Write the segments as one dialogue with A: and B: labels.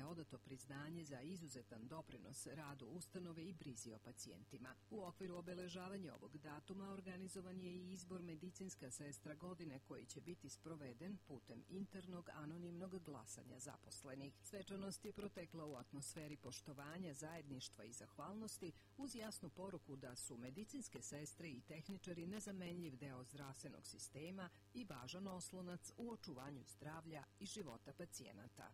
A: odato priznanje za izuzetan doprinos radu ustanove i brizi o pacijentima. U okviru obeležavanja ovog datuma organizovan je i izbor medicinska sestra godine koji će biti sproveden putem internog anonimnog glasanja zaposlenih. Svečanost je protekla u atmosferi poštovanja, zajedništva i zahvalnosti uz jasnu poruku da su medicinske sestre i tehničari nezamenljiv deo zdravstvenog sistema i važan oslonac u očuvanju zdravlja i života pacijenata.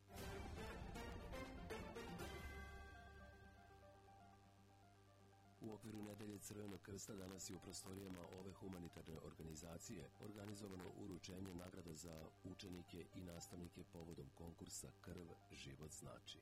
B: U okviru Nedelje Crvenog krsta danas je u prostorijama ove humanitarne organizacije organizovano uručenje nagrada za učenike i nastavnike povodom konkursa Krv život znači.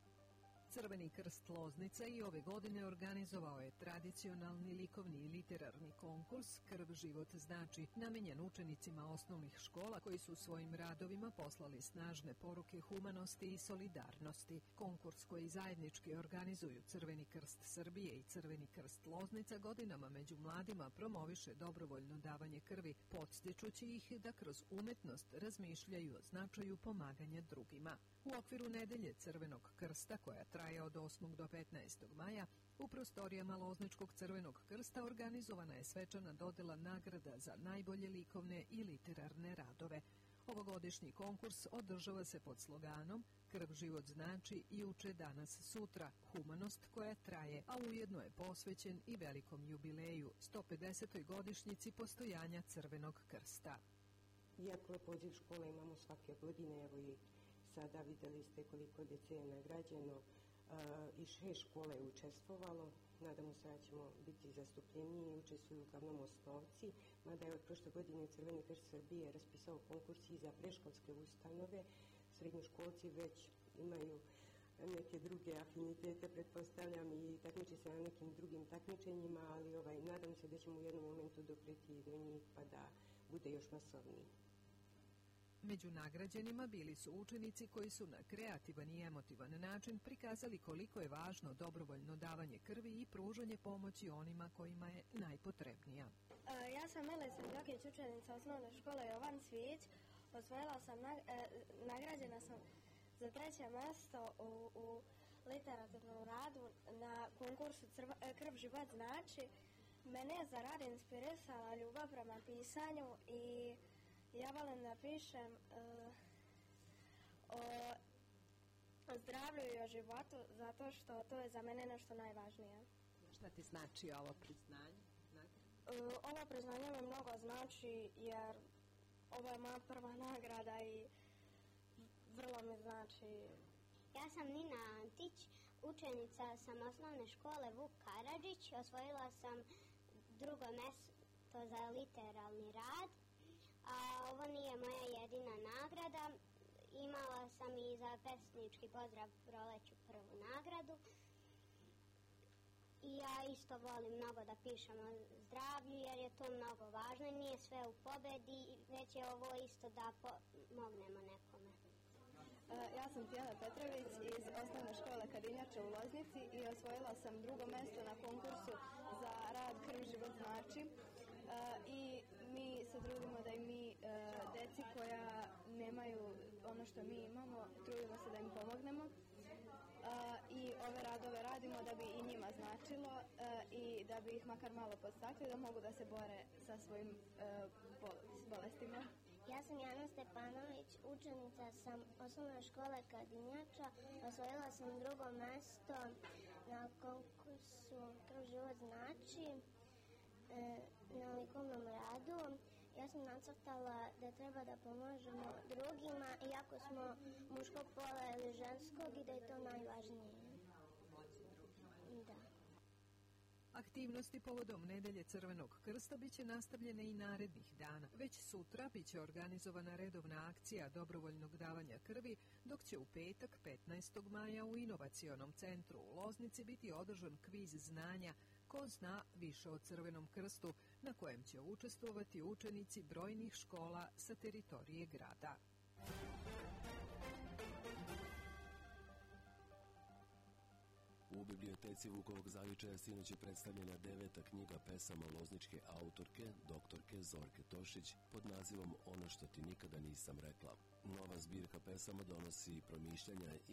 A: Crveni krst Loznica i ove godine organizovao je tradicionalni likovni i literarni konkurs Krv život znači, namenjen učenicima osnovnih škola koji su svojim radovima poslali snažne poruke humanosti i solidarnosti. Konkurs koji zajednički organizuju Crveni krst Srbije i Crveni krst Loznica godinama među mladima promoviše dobrovoljno davanje krvi, podstičući ih da kroz umetnost razmišljaju o značaju pomaganja drugima. U okviru Nedelje Crvenog krsta, koja traje od 8. do 15. maja, u prostorijama Lozničkog Crvenog krsta organizovana je svečana dodela nagrada za najbolje likovne i literarne radove. Ovogodišnji konkurs održava se pod sloganom Krv život znači juče, danas, sutra, humanost koja traje, a ujedno je posvećen i velikom jubileju, 150. godišnjici postojanja Crvenog krsta.
C: Iako poziv škole imamo svake godine, evo i sada videli ste koliko djece je nagrađeno i 6 škola je učestvovalo. Nadamo se da ćemo biti zastupljeniji, učestvuju uglavnom osnovci, mada je od prošle godine Crveni krst Srbije raspisao konkurs i za predškolske ustanove. Srednjoškolci već imaju neke druge afinitete, pretpostavljam, i takmiče se na nekim drugim takmičenjima, ali nadam se da ćemo u jednom momentu dopreti do njih pa da bude još masovniji.
A: Među nagrađenima bili su učenici koji su na kreativan i emotivan način prikazali koliko je važno dobrovoljno davanje krvi i pružanje pomoći onima kojima je najpotrebnija.
D: Ja sam Milica Đokić, učenica osnovne škole Jovan Cvijić. Osvojila sam, nagrađena sam za 3. mjesto u literaturnom radu na konkursu Krv život znači. Mene je za rad inspirisala ljubav prema pisanju i ja volim da pišem o zdravlju i o životu, zato što to je za mene nešto najvažnije.
A: Šta ti znači ovo priznanje?
D: Ovo priznanje mi mnogo znači jer ovo je moja prva nagrada i vrlo mi znači.
E: Ja sam Nina Antić, učenica sam osnovne škole Vuk Karadžić. Osvojila sam 2. mjesto za literarni rad. A ovo nije moja jedina nagrada. Imala sam i za pesnički pozdrav proleću prvu nagradu. I ja isto volim mnogo da pišem o zdravlju jer je to mnogo važno i nije sve u pobedi, već je ovo isto da pomognemo nekome.
D: Ja sam Tijana Petrović iz osnovne škole Kadinjača u Loznici i osvojila sam 2. mjesto na konkursu za rad Krv život znači. I mi se trudimo da i mi, deci koja nemaju ono što mi imamo, trudimo se da im pomognemo. I ove radove radimo da bi i njima značilo i da bi ih makar malo podstakli da mogu da se bore sa svojim bolestima.
E: Ja sam Jana Stepanović, učenica sam osnovne škole Kadinjača. Osvojila sam 2. mjesto na konkursu Krv život znači na likovnom radu. Ja sam nacrtala da treba da pomožemo drugima, iako smo muškog pola ili ženskog, i da je to najvažnije. Da.
A: Aktivnosti povodom Nedelje Crvenog krsta biće nastavljene i narednih dana. Već sutra biće organizovana redovna akcija dobrovoljnog davanja krvi, dok će u petak 15. maja u Inovacionom centru u Loznici biti održan kviz znanja Ko zna više o Crvenom krstu, na kojem će učestvovati učenici brojnih škola sa teritorije grada.
B: U biblioteci Vukovog zavičaja sinoć je predstavljena 9. knjiga pesama lozničke autorke, doktorke Zorke Tošić, pod nazivom Ono što ti nikada nisam rekla. Nova zbirka pesama donosi promišljanja